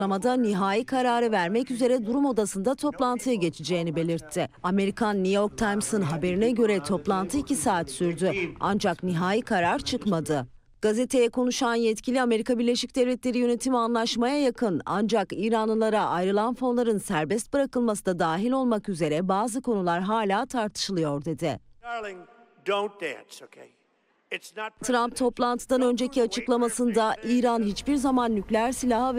açıklamada nihai kararı vermek üzere durum odasında toplantıya geçeceğini belirtti. Amerikan New York Times'ın haberine göre toplantı 2 saat sürdü. Ancak nihai karar çıkmadı. Gazeteye konuşan yetkili Amerika Birleşik Devletleri yönetimi anlaşmaya yakın, ancak İranlılara ayrılan fonların serbest bırakılması da dahil olmak üzere bazı konular hala tartışılıyor dedi. Trump toplantıdan önceki açıklamasında İran hiçbir zaman nükleer silahı